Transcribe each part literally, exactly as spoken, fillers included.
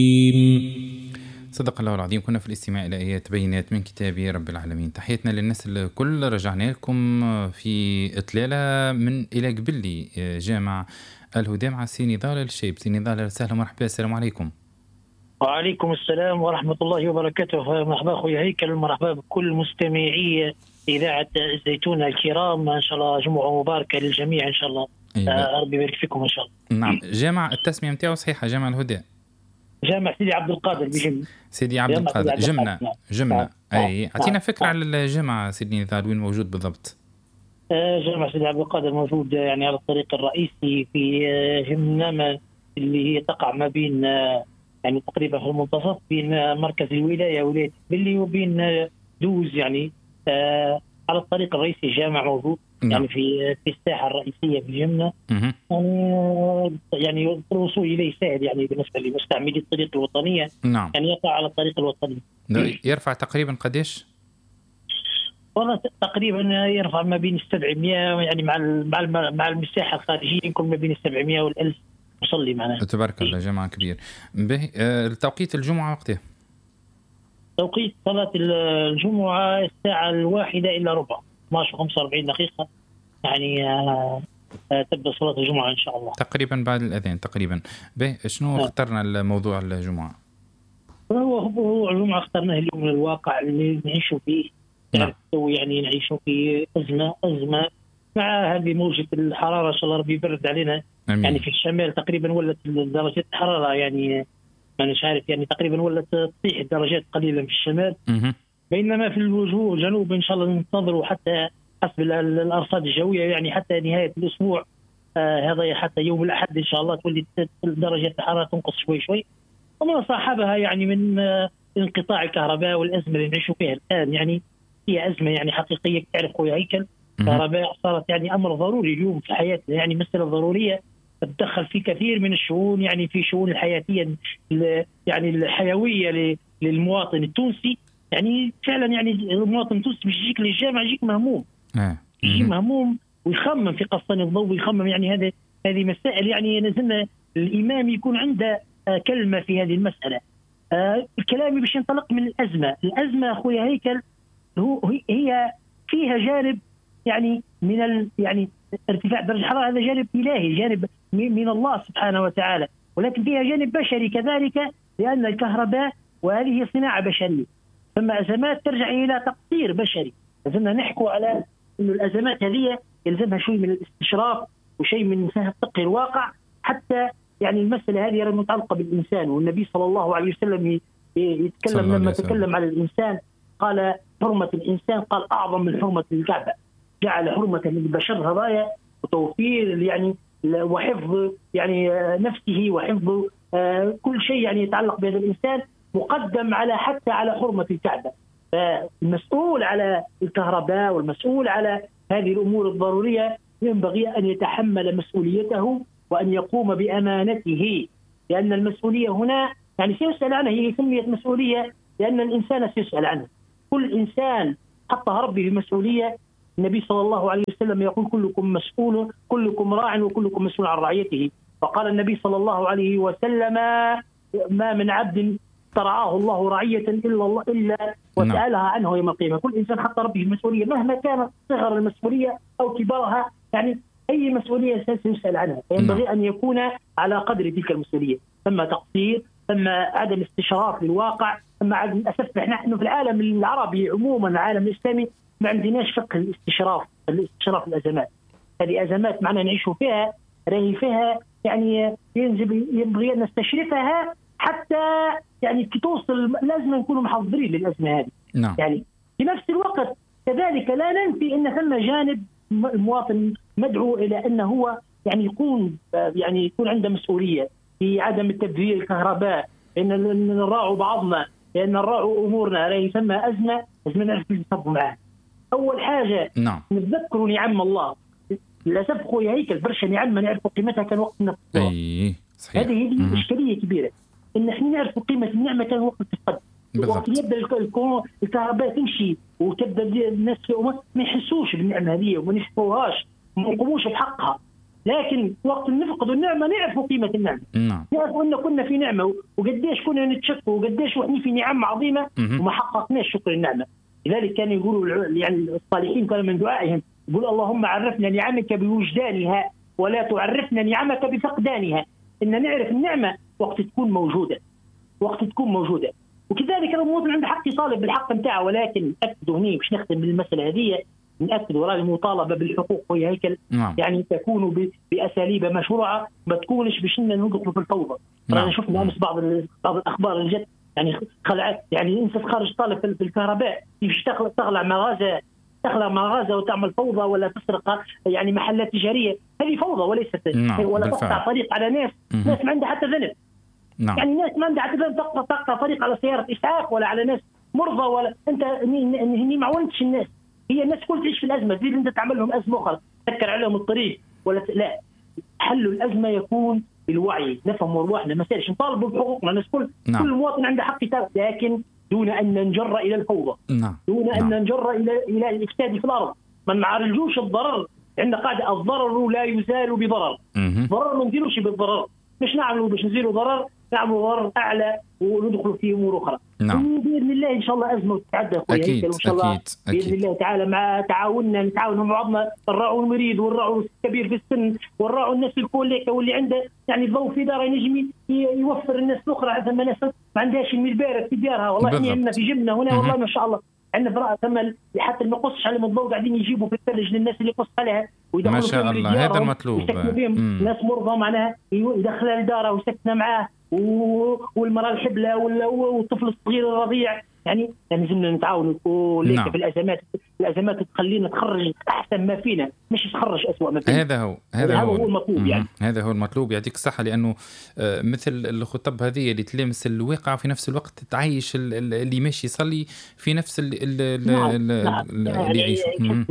صدق الله العظيم. كنا في الاستماع إلى آيات بينات من كتاب رب العالمين. تحياتنا للناس الكل. رجعنا لكم في إطلالة من إلى قبلي جامع الهدى مع سي نضال الشيب. سي نضال سهلا مرحبا. السلام عليكم. وعليكم السلام ورحمة الله وبركاته. مرحبا أخوي هيكل، مرحبا بكل مستمعي إذاعة الزيتون الكرام. إن شاء الله جمعة مباركة للجميع إن شاء الله. آه ربي يبارك فيكم إن شاء الله. نعم، جامع التسمية متاعه صحيحة، جامع الهدى، جامع سيدي عبد القادر بجمنة. سيدي عبد القادر جمنة جمنة. أي أعطينا فكرة على الجامع سيدي نضال، وين موجود بالضبط؟ آه جامع سيدي عبد القادر موجود يعني على الطريق الرئيسي في جمنة، اللي هي تقع ما بين يعني تقريبا في المنتصف بين مركز الولاية ولاية بلي وبين دوز، يعني آه على الطريق الرئيسي. جامع موجود نعم. يعني في في الساحة الرئيسية في جمنة. مه. يعني يعني الوصول إليه سهل يعني بالنسبة لمستعملي الطريق الوطنية. نعم. يعني يقع على الطريق الوطني. يرفع تقريبا قديش؟ والله تقريبا يرفع ما بين سبعمائة، يعني مع مع مع المساحة الخارجية يكون ما بين سبعمائة والألف مصلي معنا. تبارك الله، جماعة كبير. به التوقيت الجمعة وقته؟ توقيت صلاة الجمعة الساعة الواحدة إلا ربع، اثناشر وخمسة وأربعين دقيقة، يعني آه تبدأ صلاة الجمعة إن شاء الله. تقريبا بعد الأذان تقريبا. به شنو آه. اخترنا الموضوع الجمعة؟ هو هو الجمعة اخترناه اليوم من الواقع اللي نعيشه فيه. نعم. يعني نعيشه في أزمة أزمة مع هذه موجة الحرارة. إن شاء الله ربي يبرد علينا. أمين. يعني في الشمال تقريبا ولت درجات الحرارة، يعني أنا مش عارف، يعني تقريبا ولت تطيح الدرجات قليلا في الشمال. مه. بينما في الوجوه الجنوب إن شاء الله ننتظروا حتى حسب الأرصاد الجوية يعني حتى نهاية الأسبوع آه هذا حتى يوم الأحد إن شاء الله تولي درجات الحرارة تنقص شوي شوي، وما صاحبها يعني من آه انقطاع الكهرباء والأزمة اللي نعيش فيها الآن. يعني هي أزمة يعني حقيقية. تعرف خويا هيكل، الكهرباء صارت يعني أمر ضروري اليوم في حياتنا، يعني مسألة ضرورية تتدخل في كثير من الشؤون، يعني في شؤون الحياتية يعني الحيوية للمواطن التونسي. يعني فعلا يعني المواطن التونسي مش يجيك للجامعة يجيك مهموم. آه. يجي مهموم ويخمم في قصة الضوء ويخمم يعني هذه هذه مسائل. يعني لازم الإمام يكون عنده كلمة في هذه المسألة. آه الكلام باش ينطلق من الأزمة. الأزمة أخويا هيكل هو هي فيها جانب يعني من ال يعني ارتفاع درجة الحرارة، هذا جانب إلهي، جانب من الله سبحانه وتعالى، ولكن فيها جانب بشري كذلك، لأن الكهرباء وهذه صناعة بشرية، ثم أزمات ترجع إلى تقصير بشري. لازمنا نحكوا على أن الأزمات هذه يلزمها شيء من الاستشراف وشيء من فهم فقه الواقع، حتى يعني المسألة هذه متعلقة بالإنسان. والنبي صلى الله عليه وسلم يتكلم لما تكلم على الإنسان قال حرمة الإنسان، قال أعظم من حرمة الكعبة. جعل حرمة للبشر هدايا وتوفير يعني وحفظ يعني نفسه وحفظ كل شيء يعني يتعلق بهذا الإنسان مقدم على حتى على حرمة الكعبة. فالمسؤول على الكهرباء والمسؤول على هذه الأمور الضرورية ينبغي أن يتحمل مسؤوليته وأن يقوم بأمانته، لأن المسؤولية هنا يعني سيسأل عنها. هي سميت مسؤولية لأن الإنسان سيسأل عنه. كل إنسان حطها ربي بمسؤولية. النبي صلى الله عليه وسلم يقول كلكم مسؤول، كلكم راع وكلكم مسؤول عن رعيته. فقال النبي صلى الله عليه وسلم ما من عبد ترعاه الله رعية إلا الله إلا وسألها عنه يوم القيامة. كل إنسان حط ربه المسؤولية مهما كانت صغر المسؤولية أو كبرها، يعني أي مسؤولية سيسأل عنها، فينبغي أن يكون على قدر تلك المسؤولية. ثم تقصير، ثم عدم استشراف للواقع، ثم عدم الأسف نحن في العالم العربي عموما العالم الإسلامي ما عندناش فقه الاستشراف الاستشراف الأزمات. هذه أزمات معنا نعيش فيها راهي فيها يعني ينبغي أن نستشرفها حتى يعني توصل. لازم نكون محضرين للأزمة هذه. نعم. يعني في نفس الوقت كذلك لا ننفي أن ثم جانب المواطن مدعو إلى أنه هو يعني يكون يعني يكون عنده مسؤولية في عدم التبذير الكهرباء، لأن نراعوا بعضنا، لأن نراعوا أمورنا راهي ثم أزمة لازم نعرف كيف نتصرفوا معها. أول حاجة نعم. نتذكروا نعم الله. للأسف خويا هيكل برشا نعم ما نعرفوا قيمتها كان وقت النفط. أي صحيح. هذه هي إشكالية كبيرة، إن إحنا نعرفوا قيمة النعمة كان وقت الفقد. وقت يبدأ الكهرباء تمشي وتبدأ الناس ما يحسوش بالنعمة هذه وما يشوفوهاش وما يقوموش بحقها. لكن وقت نفقد النعمه نعرفوا قيمه النعمه. نعم. نعرفوا ان كنا في نعمه وقديش كنا نتشكوا وقديش وإحنا في نعم عظيمه وما حققناش شكر النعمه. لذلك كانوا يقولوا يعني الصالحين كانوا من دعائهم يقول اللهم عرفنا نعمك بوجدانها ولا تعرفنا نعمك بفقدانها. ان نعرف النعمه وقت تكون موجوده وقت تكون موجوده وكذلك المواطن عنده حق يطالب بالحق نتاعه. ولكن اكدوا هني باش نختم بالمساله هذه نأكد وراء المطالبه بالحقوق وهي هيكل نعم. يعني تكون باساليب مشروعه ما تكونش باش ندخلوا في الفوضى. رانا نعم. شفنا امس بعض بعض الاخبار اللي جت يعني خلع يعني انت تخرج طالب في الكهرباء باش تخلع مغازه تخلع مغازه وتعمل فوضى ولا تسرق يعني محلات تجاريه. هذه فوضى وليست نعم. ولا تقطع طريق على ناس م- ناس ما عندها حتى ذنب. نعم. يعني الناس ما عندها حتى ذنب تقطع تقطع طريق على سياره اسعاف ولا على ناس مرضى ولا انت هني ما عاونتش الناس. هي الناس كل تعيش في الازمه تزيد انت تعمل لهم ازمه اخرى تسكر عليهم الطريق ولا ت... لا. حل الازمه يكون بالوعي نفهم ارواحنا ما سالش نطالبوا بحقوقنا. الناس كل نعم. كل مواطن عنده حق يطالب لكن دون ان ننجر الى الفوضى. نعم. دون نعم. ان ننجر الى الى الافساد في الارض. ما نعالجوش الضرر. عندنا قاعده الضرر لا يزال بضرر. الضرر ما نديروش بالضرر مش نعملوا باش نزيلوا ضرر نعملوا ضرر اعلى وندخلوا في امور اخرى. نعم. باذن الله ان شاء الله ازمه تتعدى اكيد ان شاء الله. أكيد. باذن الله تعالى مع تعاوننا نتعاون مع بعضنا نراعوا المريض ونراعوا الكبير في السن ونراعوا الناس الكل واللي عنده يعني ضوء في داره ينجم يوفر الناس الاخرى ثم ناس ما عندهاش الماء البارد في ديارها. والله احنا عندنا في جبنا هنا والله ما شاء الله عندنا براءة ثم حتى ما يقصش عليهم الضوء قاعدين يجيبوا في الثلج للناس اللي يقص عليها ما شاء الله. هذا المطلوب. ناس مرضى معناها يدخلها لداره ويسكنها معاه والمراه الحبلة والطفل الصغير الرضيع يعني لازمنا نتعاونوا وليس نعم. في الازمات الازمات تخلينا نخرج احسن ما فينا مش تخرج اسوأ ما فينا. هذا هو هذا هو, هو المطلوب يعني. هذا هو المطلوب. يعطيك الصحه لانه مثل الخطب هذه اللي تلامس الواقع في نفس الوقت تعيش اللي ماشي يصلي في نفس اللي يعيشه.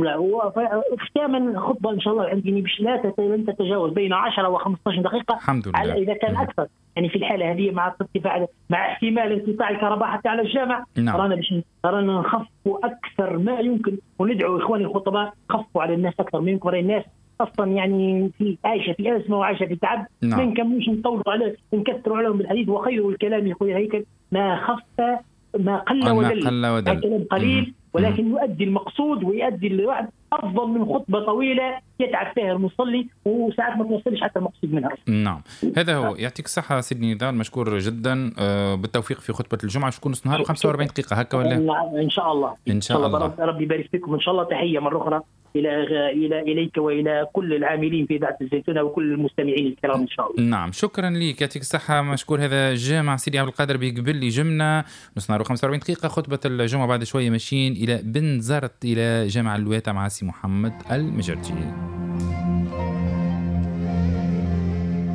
ختاما خطبه ان شاء الله عندي باش لا تتجاوز بين عشرة وخمسة عشر دقيقه الحمد لله اذا كان مم. اكثر يعني في الحاله هذه مع ارتفاع مع احتمال انقطاع الكهرباء حتى على الجامع. نعم. رانا باش رانا نخفوا اكثر ما يمكن وندعو اخواني الخطباء خفوا على الناس اكثر ما يمكن. الناس اصلا يعني في عايشه في ازمه وعايشه في تعب. نعم. ما نكملوش نطولوا على نكثروا عليهم بالحديث وخير الكلام يا اخويا هيك ما خف ما قل ودل. كلام قليل مم. ولكن مم. يؤدي المقصود ويؤدي الوعد افضل من خطبه طويله يتعب فيها المصلي وساعات ما توصلش حتى المقصود منها. نعم هذا هو. يعطيك الصحه سيدني نضال مشكور جدا. بالتوفيق في خطبه الجمعه. شكون نص نهار خمسة وأربعين دقيقه هكا ولا ان شاء الله ان شاء الله, الله. ربي يبارك فيكم ان شاء الله. تحيه مره اخرى الى الى اليك والى كل العاملين في اذاعه الزيتونه وكل المستمعين الكرام ان شاء الله. نعم شكرا لك يعطيك الصحه مشكور. هذا جامع سيدي عبد القادر بقبل لي جمنا نص نهار خمسة وأربعين دقيقه. خطبه الجمعه بعد شويه ماشيين الى بن زرت الى جامع اللواتة مع سي محمد المجرجي.